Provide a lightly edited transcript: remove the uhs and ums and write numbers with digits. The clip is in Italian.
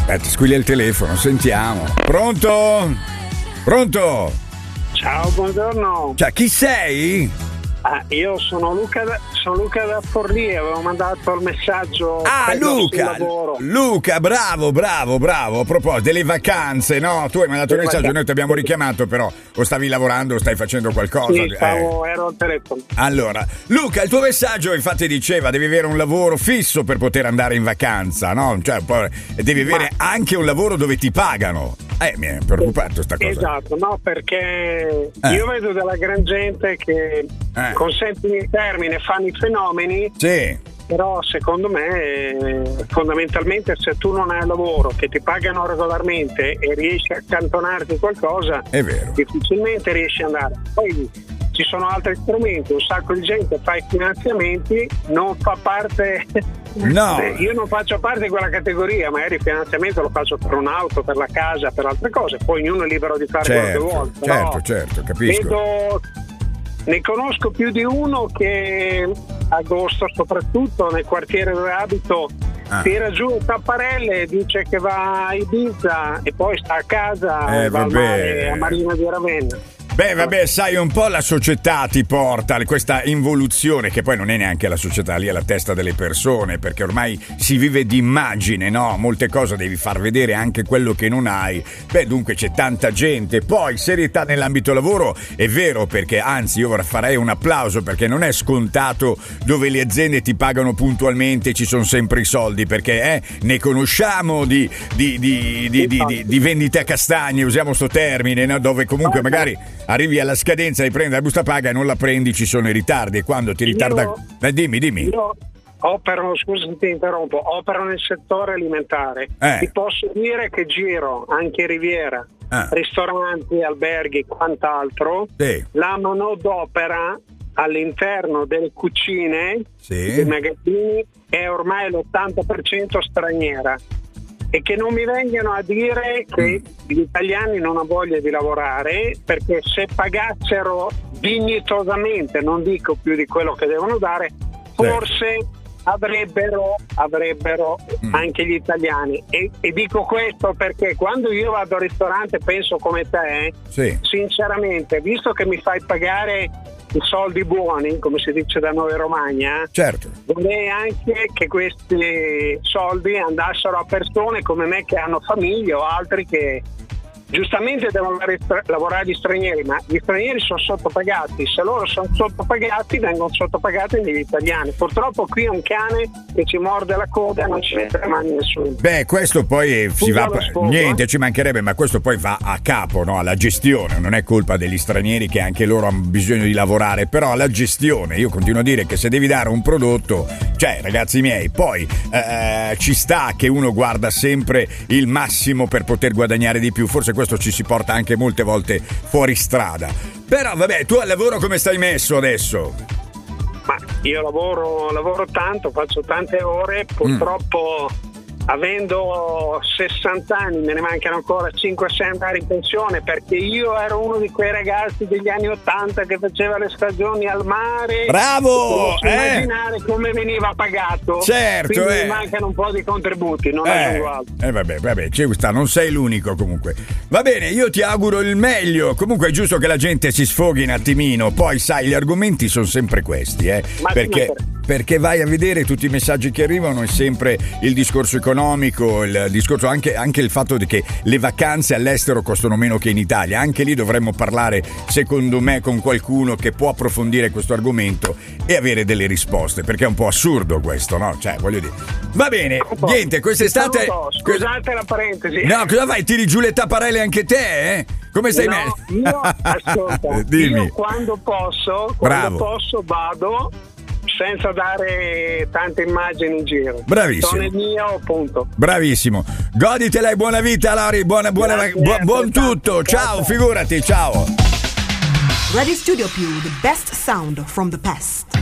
Aspetta, squilla il telefono, sentiamo. Pronto? Pronto? Ciao, buongiorno. Cioè, chi sei? Io sono Luca da Forlì, avevo mandato il messaggio. Luca, bravo. A proposito delle vacanze, no? Tu hai mandato il messaggio, noi ti abbiamo richiamato, però o stavi lavorando o stai facendo qualcosa. Sì, ero al telefono. Allora, Luca, il tuo messaggio infatti diceva devi avere un lavoro fisso per poter andare in vacanza, no? Cioè, devi avere anche un lavoro dove ti pagano. Mi è preoccupato sta cosa. Esatto, no, perché io vedo della gran gente che consentimi il termine, fanno i fenomeni. Sì. Però secondo me fondamentalmente se tu non hai lavoro che ti pagano regolarmente e riesci a accantonarti qualcosa, è vero, difficilmente riesci ad andare. Poi ci sono altri strumenti, un sacco di gente fa i finanziamenti, non fa parte. No, io non faccio parte di quella categoria, magari il finanziamento lo faccio per un'auto, per la casa, per altre cose, poi ognuno è libero di fare quello che vuole. Certo, capisco. Ne conosco più di uno che agosto soprattutto nel quartiere dove abito tira giù le tapparelle, dice che va a Ibiza e poi sta a casa e va al mare, a Marina di Ravenna. Beh, vabbè, sai, un po' la società ti porta a questa involuzione, che poi non è neanche la società, lì è la testa delle persone, perché ormai si vive di immagine, no? Molte cose devi far vedere anche quello che non hai. Beh, dunque c'è tanta gente. Poi, serietà nell'ambito lavoro, è vero, perché anzi io farei un applauso, perché non è scontato dove le aziende ti pagano puntualmente, ci sono sempre i soldi, perché ne conosciamo di vendite a castagne, usiamo sto termine, no? Dove comunque magari arrivi alla scadenza di prendere la busta paga e non la prendi, ci sono i ritardi, e quando ti ritarda. Dimmi. Io scusa se ti interrompo, opero nel settore alimentare. Ti posso dire che giro anche in Riviera, ristoranti, alberghi, quant'altro. La manodopera all'interno delle cucine, dei magazzini, è ormai l'80% straniera. E che non mi vengano a dire che gli italiani non hanno voglia di lavorare, perché se pagassero dignitosamente, non dico più di quello che devono dare, forse avrebbero anche gli italiani. E dico questo perché quando io vado al ristorante penso come te, sinceramente, visto che mi fai pagare i soldi buoni, come si dice da noi in Romagna, vorrei anche che questi soldi andassero a persone come me che hanno famiglia o altri che giustamente devono lavorare gli stranieri, ma gli stranieri sono sottopagati. Se loro sono sottopagati, vengono sottopagati negli italiani. Purtroppo qui è un cane che ci morde la coda e non ci mette le mani nessuno. Beh, questo poi niente, ci mancherebbe, ma questo poi va a capo, no? Alla gestione. Non è colpa degli stranieri, che anche loro hanno bisogno di lavorare, però alla gestione. Io continuo a dire che se devi dare un prodotto, cioè, ragazzi miei, poi ci sta che uno guarda sempre il massimo per poter guadagnare di più. Forse questo ci si porta anche molte volte fuori strada. Però vabbè, tu al lavoro come stai messo adesso? Ma io lavoro tanto, faccio tante ore, purtroppo avendo 60 anni me ne mancano ancora 5-6 andare in pensione, perché io ero uno di quei ragazzi degli anni 80 che faceva le stagioni al mare. Bravo! Immaginare come veniva pagato. Certo, quindi mi mancano un po' di contributi, non aggiungo altro. Vabbè, ci sta, non sei l'unico comunque. Va bene, io ti auguro il meglio. Comunque è giusto che la gente si sfoghi un attimino. Poi sai, gli argomenti sono sempre questi, perché vai a vedere tutti i messaggi che arrivano, è sempre il discorso economico, il discorso anche il fatto che le vacanze all'estero costano meno che in Italia. Anche lì dovremmo parlare, secondo me, con qualcuno che può approfondire questo argomento e avere delle risposte, perché è un po' assurdo questo, no? Cioè, voglio dire. Va bene, niente, quest'estate. Scusate la parentesi. No, cosa vai? Tiri giù le tapparelle anche te, Come stai messo? Io ascolta, dimmi. Io quando posso vado senza dare tante immagini in giro. Bravissimo. Sono il mio punto. Bravissimo. Goditela e buona vita, Lori. Buon tutto. Ciao, figurati, ciao. Radio Studio Più, the best sound from the past.